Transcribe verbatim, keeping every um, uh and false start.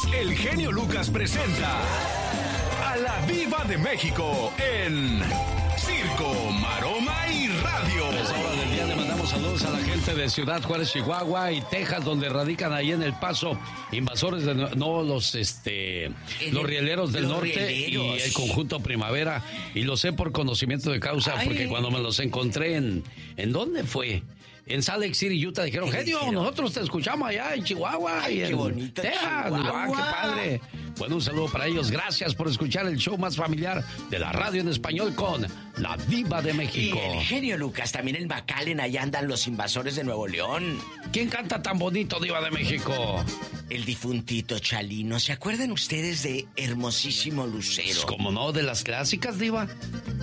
el genio Lucas presenta a la Diva de México en Circo, Maroma y Radio. Es hora del día, le mandamos saludos a la gente de Ciudad Juárez, Chihuahua y Texas, donde radican ahí en El Paso invasores de no los este el, los rieleros del los norte rieleros. Y el conjunto Primavera, y lo sé por conocimiento de causa. Ay. Porque cuando me los encontré en ¿en dónde fue? En Salt Lake City, Utah, dijeron, genio, nosotros te escuchamos allá en Chihuahua. Ay, y en qué bonito, Texas. Chihuahua. ¡Qué padre! Bueno, un saludo para ellos. Gracias por escuchar el show más familiar de la radio en español con la Diva de México. Y el genio Lucas, también en McAllen, allá andan los invasores de Nuevo León. ¿Quién canta tan bonito, Diva de México? El difuntito Chalino. ¿Se acuerdan ustedes de Hermosísimo Lucero? Pues, ¿cómo no? De las clásicas, Diva.